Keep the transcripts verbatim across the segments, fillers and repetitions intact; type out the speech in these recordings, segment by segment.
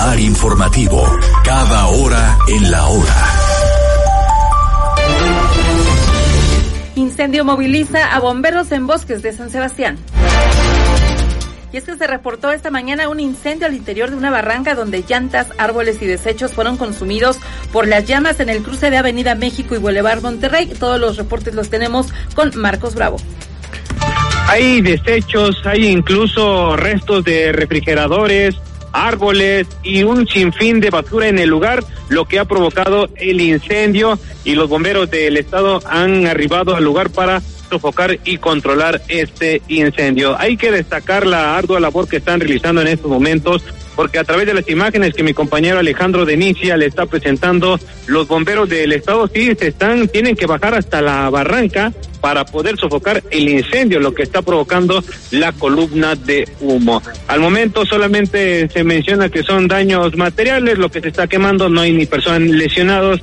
Radar informativo. Cada hora en la hora. Incendio moviliza a bomberos en bosques de San Sebastián. Y es que se reportó esta mañana un incendio al interior de una barranca donde llantas, árboles y desechos fueron consumidos por las llamas en el cruce de Avenida México y Boulevard Monterrey. Todos los reportes los tenemos con Marcos Bravo. Hay desechos, hay incluso restos de refrigeradores, árboles y un sinfín de basura en el lugar, lo que ha provocado el incendio, y los bomberos del estado han arribado al lugar para sofocar y controlar este incendio. Hay que destacar la ardua labor que están realizando en estos momentos, porque a través de las imágenes que mi compañero Alejandro Denicia le está presentando, los bomberos del estado sí se están, tienen que bajar hasta la barranca para poder sofocar el incendio, lo que está provocando la columna de humo. Al momento solamente se menciona que son daños materiales, lo que se está quemando, no hay ni personas lesionados.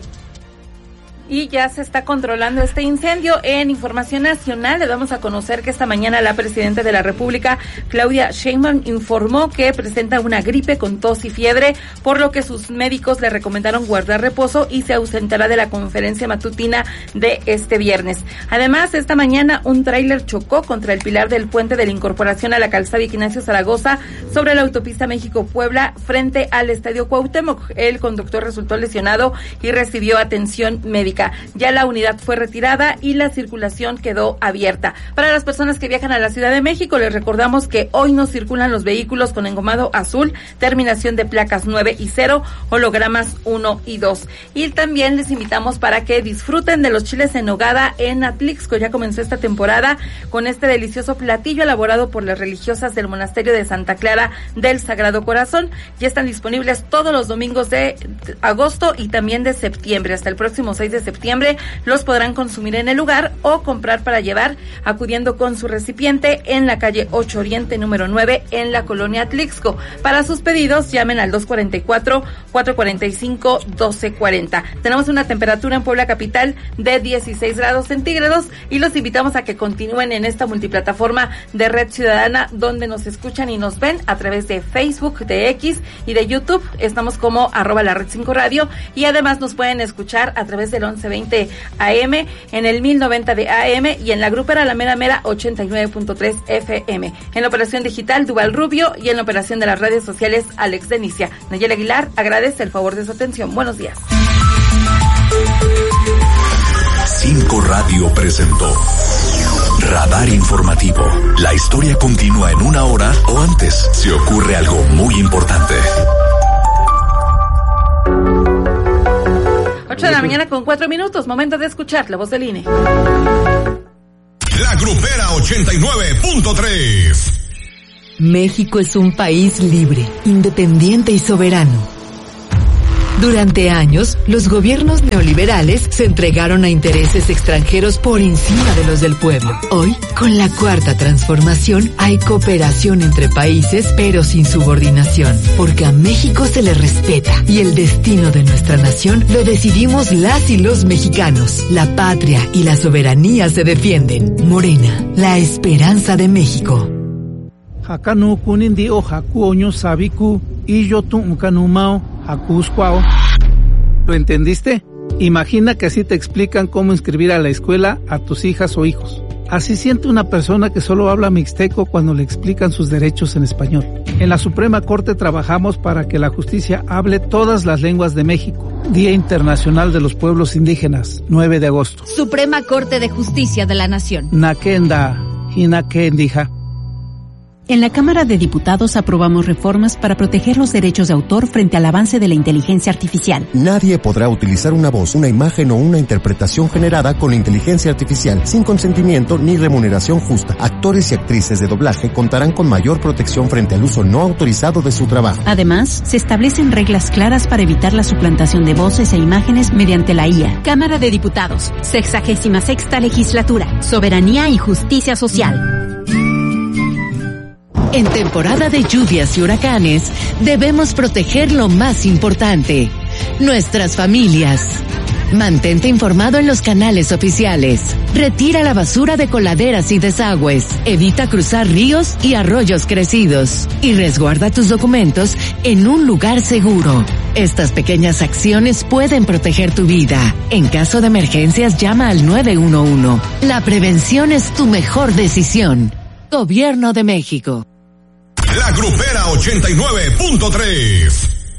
Y ya se está controlando este incendio. En información nacional le damos a conocer que esta mañana la presidenta de la República, Claudia Sheinbaum, informó que presenta una gripe con tos y fiebre, por lo que sus médicos le recomendaron guardar reposo y se ausentará de la conferencia matutina de este viernes. Además, esta mañana un tráiler chocó contra el pilar del puente de la incorporación a la calzada Ignacio Zaragoza sobre la autopista México-Puebla frente al Estadio Cuauhtémoc. El conductor resultó lesionado y recibió atención médica. Ya la unidad fue retirada y la circulación quedó abierta. Para las personas que viajan a la Ciudad de México, les recordamos que hoy no circulan los vehículos con engomado azul, terminación de placas nueve y cero, hologramas uno y dos. Y también les invitamos para que disfruten de los chiles en nogada en Atlixco. Ya comenzó esta temporada con este delicioso platillo elaborado por las religiosas del monasterio de Santa Clara del Sagrado Corazón. Ya están disponibles todos los domingos de agosto y también de septiembre. Hasta el próximo seis de septiembre septiembre los podrán consumir en el lugar o comprar para llevar acudiendo con su recipiente en la calle ocho Oriente número nueve en la colonia Atlixco. Para sus pedidos llamen al dos cuatro cuatro, cuatro cuatro cinco, uno dos cuatro cero. Tenemos una temperatura en Puebla capital de dieciséis grados centígrados y los invitamos a que continúen en esta multiplataforma de Red Ciudadana, donde nos escuchan y nos ven a través de Facebook, de X y de YouTube. Estamos como arroba la Red cinco Radio, y además nos pueden escuchar a través del once veinte A M, en el mil noventa de A M y en la grupera La Mera Mera ochenta y nueve punto tres F M. En la operación digital Duval Rubio y en la operación de las redes sociales Alex Denicia. Nayeli Aguilar agradece el favor de su atención. Buenos días. cinco Radio presentó Radar Informativo. La historia continúa en una hora o antes si ocurre algo muy importante. ocho de la mañana con cuatro minutos, momento de escuchar la voz del I N E. La Grupera ochenta y nueve punto tres. México es un país libre, independiente y soberano. Durante años, los gobiernos neoliberales se entregaron a intereses extranjeros por encima de los del pueblo. Hoy, con la cuarta transformación, hay cooperación entre países, pero sin subordinación, porque a México se le respeta y el destino de nuestra nación lo decidimos las y los mexicanos. La patria y la soberanía se defienden. Morena, la esperanza de México. Hakanu kunindi o haku oño sabiku y yo tu kanumao hakuskwao. ¿Lo entendiste? Imagina que así te explican cómo inscribir a la escuela a tus hijas o hijos. Así siente una persona que solo habla mixteco cuando le explican sus derechos en español. En la Suprema Corte trabajamos para que la justicia hable todas las lenguas de México. Día Internacional de los Pueblos Indígenas, nueve de agosto. Suprema Corte de Justicia de la Nación. Nakenda, hinakendija. En la Cámara de Diputados aprobamos reformas para proteger los derechos de autor frente al avance de la inteligencia artificial. Nadie podrá utilizar una voz, una imagen o una interpretación generada con inteligencia artificial sin consentimiento ni remuneración justa. Actores y actrices de doblaje contarán con mayor protección frente al uso no autorizado de su trabajo. Además, se establecen reglas claras para evitar la suplantación de voces e imágenes mediante la I A. Cámara de Diputados, sexagésima sexta legislatura, soberanía y justicia social. En temporada de lluvias y huracanes, debemos proteger lo más importante, nuestras familias. Mantente informado en los canales oficiales. Retira la basura de coladeras y desagües. Evita cruzar ríos y arroyos crecidos. Y resguarda tus documentos en un lugar seguro. Estas pequeñas acciones pueden proteger tu vida. En caso de emergencias, llama al nueve uno uno. La prevención es tu mejor decisión. Gobierno de México. La Grupera ochenta y nueve punto tres.